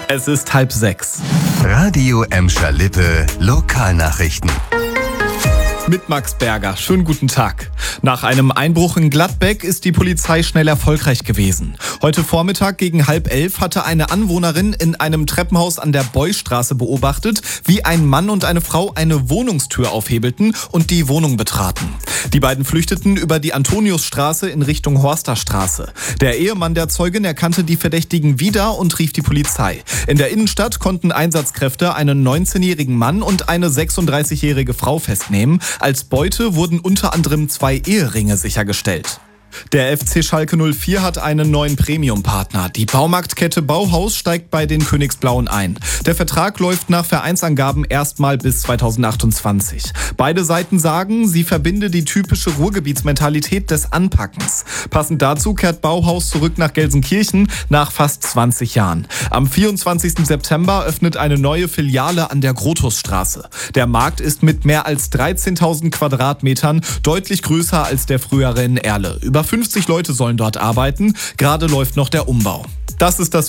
Es ist 5:30. Radio Emscher Lippe Lokalnachrichten. Mit Max Berger. Schönen guten Tag. Nach einem Einbruch in Gladbeck ist die Polizei schnell erfolgreich gewesen. Heute Vormittag gegen 10:30 hatte eine Anwohnerin in einem Treppenhaus an der Beustraße beobachtet, wie ein Mann und eine Frau eine Wohnungstür aufhebelten und die Wohnung betraten. Die beiden flüchteten über die Antoniusstraße in Richtung Horsterstraße. Der Ehemann der Zeugin erkannte die Verdächtigen wieder und rief die Polizei. In der Innenstadt konnten Einsatzkräfte einen 19-jährigen Mann und eine 36-jährige Frau festnehmen. Als Beute wurden unter anderem 2 Eheringe sichergestellt. Der FC Schalke 04 hat einen neuen Premium-Partner. Die Baumarktkette Bauhaus steigt bei den Königsblauen ein. Der Vertrag läuft nach Vereinsangaben erstmal bis 2028. Beide Seiten sagen, sie verbinde die typische Ruhrgebietsmentalität des Anpackens. Passend dazu kehrt Bauhaus zurück nach Gelsenkirchen nach fast 20 Jahren. Am 24. September öffnet eine neue Filiale an der Grotusstraße. Der Markt ist mit mehr als 13.000 Quadratmetern deutlich größer als der frühere in Erle. Über 50 Leute sollen dort arbeiten. Gerade läuft noch der Umbau. Das ist das